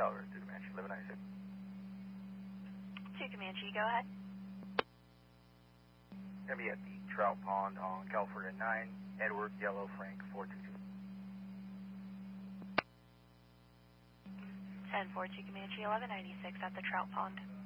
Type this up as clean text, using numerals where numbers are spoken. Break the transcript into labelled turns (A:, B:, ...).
A: Tower, 2 Comanche, 1196.
B: 2 Comanche, go ahead.
A: Going to be at the Trout Pond on California 9, Edward Yellow Frank 422.
B: 10-4, 2 Comanche, 1196 at the Trout Pond.